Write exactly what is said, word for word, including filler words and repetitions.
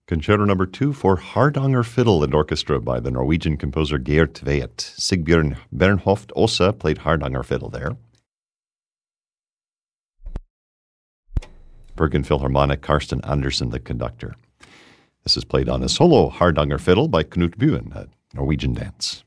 Concerto number two for Hardanger Fiddle and Orchestra by the Norwegian composer Geir Tvedt. Sigbjørn Bernhoft Ossa played Hardanger Fiddle there. Bergen Philharmonic, Karsten Andersen, the conductor. This is played on a solo Hardanger Fiddle by Knut Buen, a Norwegian dance.